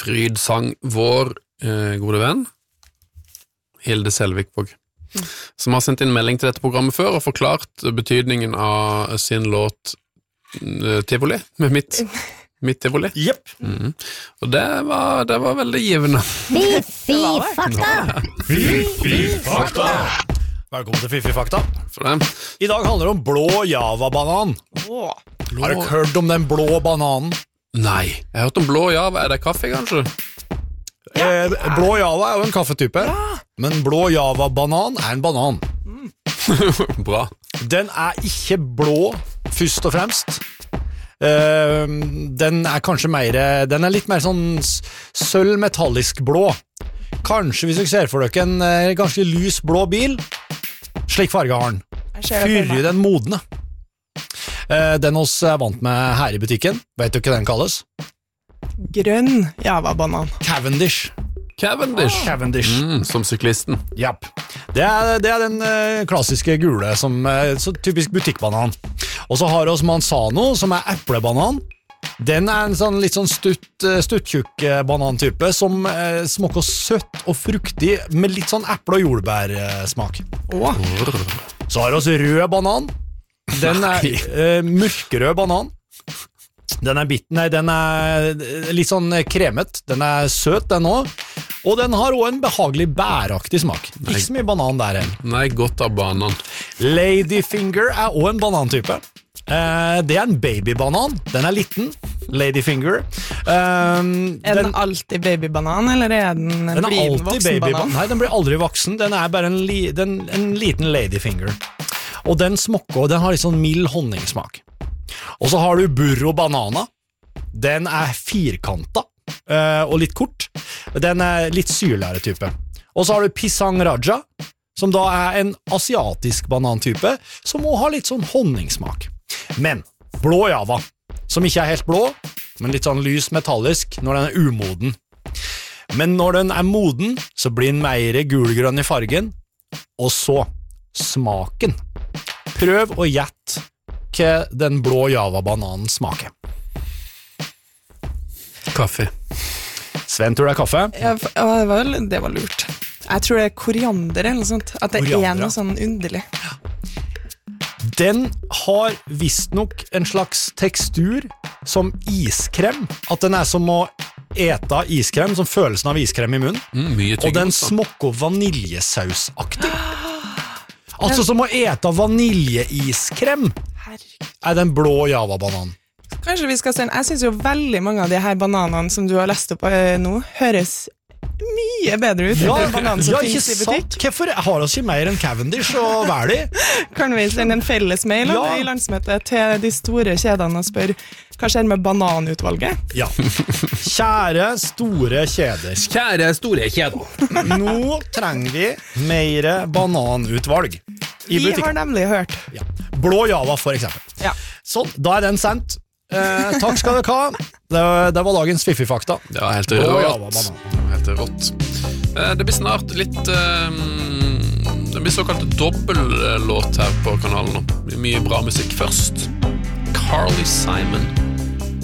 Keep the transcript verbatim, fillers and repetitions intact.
pryd sang vår eh, gode venn Hilde Selvikvåg, mm. som har sendt inn melding til dette programmet før og forklart betydningen av sin låt uh, Tivoli, med mitt, mitt Tivoli. Yep. Mm. Og det var, det var veldig givende. Fy fakta! Fy fakta! Velkommen til Fifi Fakta. I dag handler det om blå java-banan. Åh, Har du hørt om den blå bananen? Nei, jeg har hørt om blå java. Er det kaffe, kanskje? Ja. Eh, blå java er jo en kaffetype, ja. Men blå java-banan er en banan. Mm. Bra. Den er ikke blå, først og fremst. Eh, den er kanskje mer, den er litt mer sånn sølv-metallisk blå. Kanskje hvis dere ser for dere en eh, ganske lys blå bil, slik farge har den. Fyrer den modne. Eh, den oss er vant med her i butikken. Vet du hva den kalles? Grønn java-banan. Cavendish. Cavendish. Ah. Cavendish. Mm, som syklisten. Japp. Det er, det er den eh, klassiske gule, som eh, så typisk butikkbanan. Og så har oss Manzano, som er eplebanan. Den er en sånn litt sånn stutt, stuttjukk banantype som eh, smaker søtt og fruktig med litt sånn eple- og jordbærsmak. Åh. Så har vi rød banan. Den er eh, mørkerød banan. Den er bitten, nei, den er litt sånn kremet. Den er søt, den også. Og den har også en behagelig bæraktig smak. Ikke så mye banan der heller. Nei, godt av banan. Ladyfinger er også en banantype. Uh, det er en babybanan. Den er liten. Ladyfinger. Uh, er den, den alltid babybanan, eller er den, den blir den voksen banan? Nei, den blir aldri voksen. Den er bare en, li, den, en liten ladyfinger. Og den smokker, og den har litt sånn mild honningsmak. Og så har du burro banana. Den er firkanta uh, og litt kort. Den er litt syrligere type. Og så har du pisang raja, som da er en asiatisk banantype, som må ha litt sånn honningsmak. Men blå java, som ikke er helt blå, men litt sånn lys metallisk når den er umoden. Men når den er moden, så blir den mer gulgrønn i fargen. Og så, smaken. Prøv å gjette hva den blå java-bananen smaker. Kaffe. Sven, tror du det er kaffe? Ja, det var, det var lurt. Jeg tror det er koriander eller noe sånt. At det koriander, er noe sånn underlig. Den har visstnok en slags tekstur som iskrem. At den er som å ete iskrem, som følelsen av iskrem i munnen. Mm, mye og den smokker vaniljesausaktig. Altså som å ete vaniljeiskrem er den blå java-bananen. Kanskje vi skal se en, jeg synes jo veldig mange av de her bananene som du har lest opp nå, høres mye bedre ut ja, enn bananen som ja, finnes i butikk. Sant. Hvorfor har oss ikke mer enn Cavendish og Verdi? Kan vi sende en felles mail ja. i landsmøtet til de store kjedene og spørre hva skjer med bananutvalget? Ja. Kjære store kjeder. Kjære store kjeder. Nå trenger vi mer bananutvalg i vi butikken. Har nemlig hørt. Ja. Blå java for eksempel. Ja. Sånn, da er den sendt. Eh, takk skal dere ha. Det, det var dagens Fifi-fakta. Det var helt rått. Helt rått. Eh, det blir snart litt eh, det blir såkalt dobbeltlåt her på kanalen nå. Mye bra musikk først. Carly Simon.